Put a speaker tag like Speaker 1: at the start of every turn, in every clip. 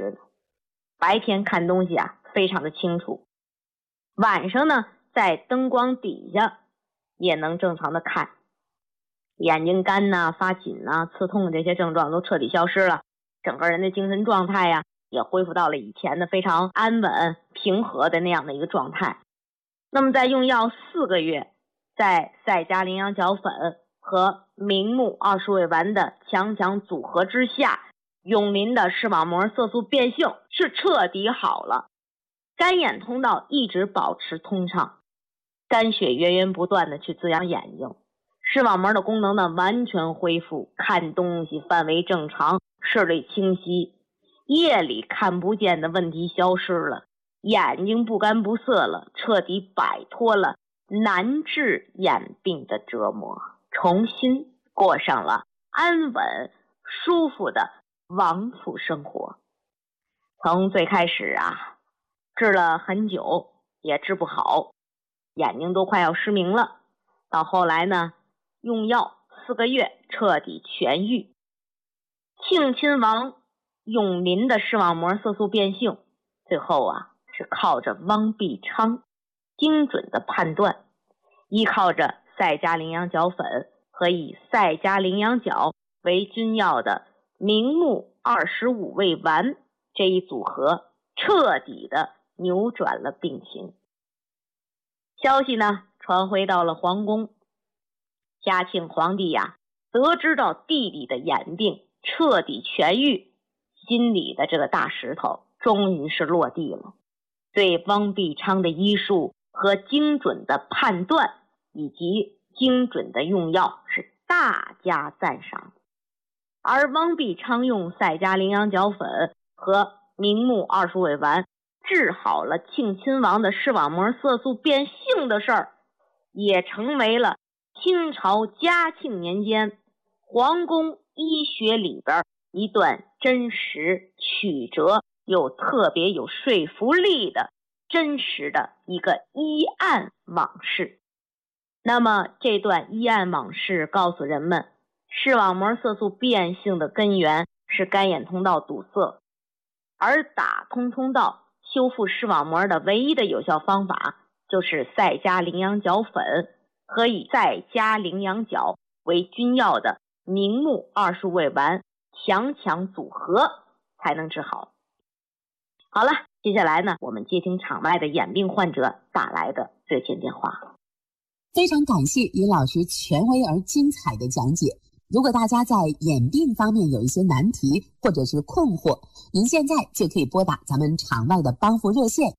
Speaker 1: 着呢。白天看东西啊非常的清楚，晚上呢在灯光底下也能正常的看，眼睛干呐、发紧呐、刺痛这些症状都彻底消失了，整个人的精神状态呀也恢复到了以前的非常安稳平和的那样的一个状态。那么在用药4个月，在赛迦羚羊角粉和明目20味丸的强组合之下，永林的视网膜色素变性是彻底好了，干眼通道一直保持通畅，肝血源源不断的去滋养眼睛，视网膜的功能呢完全恢复，看东西范围正常，视力清晰，夜里看不见的问题消失了，眼睛不干不涩了，彻底摆脱了难治眼病的折磨，重新过上了安稳舒服的王府生活。从最开始啊，治了很久也治不好，眼睛都快要失明了，到后来呢用药4个月彻底痊愈。庆亲王永林的视网膜色素变性，最后啊是靠着汪必昌精准的判断，依靠着赛迦羚羊角粉和以赛迦羚羊角为君药的明目25味丸这一组合，彻底的扭转了病情。消息呢传回到了皇宫，嘉庆皇帝呀得知到弟弟的眼病彻底痊愈，心里的这个大石头终于是落地了，对汪必昌的医术和精准的判断以及精准的用药是大加赞赏。而汪必昌用赛迦羚羊角粉和明目20味丸治好了庆亲王的视网膜色素变性的事儿，也成为了清朝嘉庆年间皇宫医学里边一段真实曲折又特别有说服力的真实的一个医案往事。那么这段医案往事告诉人们，视网膜色素变性的根源是干眼通道堵塞，而打通通道修复视网膜的唯一的有效方法就是赛迦羚羊角粉和以赛迦羚羊角为君药的明目20味丸强组合才能治好。好了，接下来呢，我们接听场外的眼病患者打来的热线电话。
Speaker 2: 非常感谢于老师权威而精彩的讲解。如果大家在眼病方面有一些难题或者是困惑，您现在就可以拨打咱们场外的帮扶热线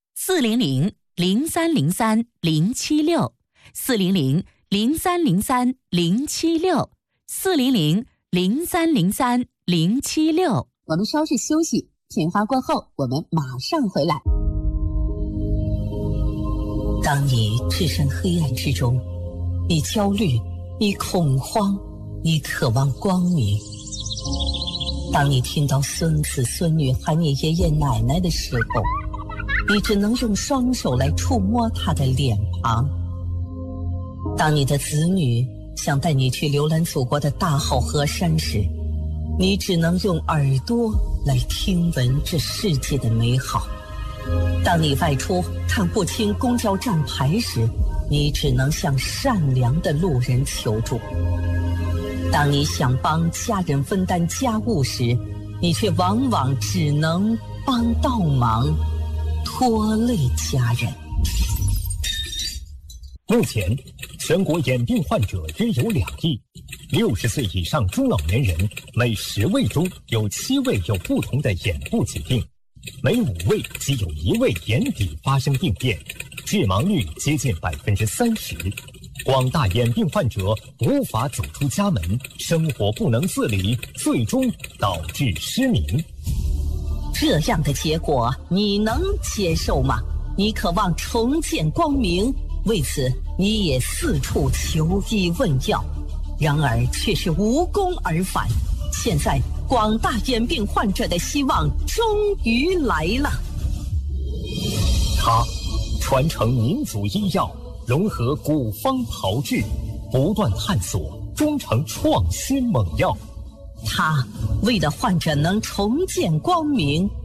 Speaker 3: 400-0303-076 400-0303-076 400-0303-076。
Speaker 2: 我们稍事休息，片花过后我们马上回来。
Speaker 4: 当你置身黑暗之中，你焦虑，你恐慌，你渴望光明。当你听到孙子孙女喊你爷爷奶奶的时候，你只能用双手来触摸他的脸庞。当你的子女想带你去浏览祖国的大好河山时，你只能用耳朵来听闻这世界的美好。当你外出看不清公交站牌时，你只能向善良的路人求助。当你想帮家人分担家务时，你却往往只能帮倒忙，拖累家人。
Speaker 5: 目前，全国眼病患者约有2亿，60岁以上中老年人每10位中有7位有不同的眼部疾病，每5位即有1位眼底发生病变，致盲率接近30%。广大眼病患者无法走出家门，生活不能自理，最终导致失明。
Speaker 4: 这样的结果你能接受吗？你渴望重见光明，为此你也四处求医问药，然而却是无功而返。现在广大眼病患者的希望终于来了。
Speaker 5: 他传承民族医药，融合古方炮制，不断探索，终成创新猛药。
Speaker 4: 他为了患者能重见光明，